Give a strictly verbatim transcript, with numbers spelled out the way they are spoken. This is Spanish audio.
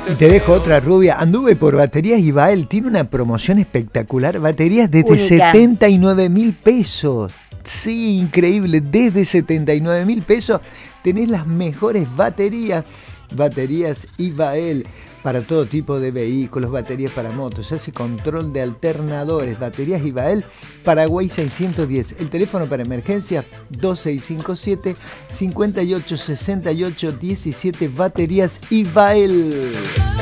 Y te dejo otra rubia. Anduve por Baterías Ibael. Tiene una promoción espectacular. Baterías desde Única. setenta y nueve mil pesos. Sí, increíble. Desde setenta y nueve mil pesos tenés las mejores baterías. Baterías Ibael. Para todo tipo de vehículos, baterías para motos, hace control de alternadores, baterías Ibael, Paraguay seiscientos diez. El teléfono para emergencia dos seis cinco siete, cinco ocho seis ocho uno siete, baterías Ibael.